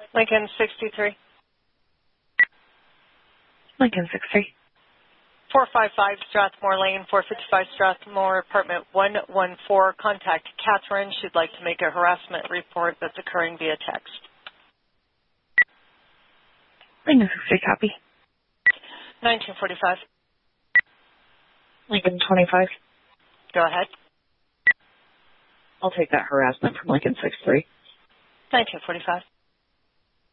Lincoln 63. Lincoln 63. 455 Strathmore Lane, 455 Strathmore, apartment 114. Contact Catherine. She'd like to make a harassment report that's occurring via text. Lincoln 63, copy. 1945. Lincoln 25. Go ahead. I'll take that harassment from Lincoln 63. 1945.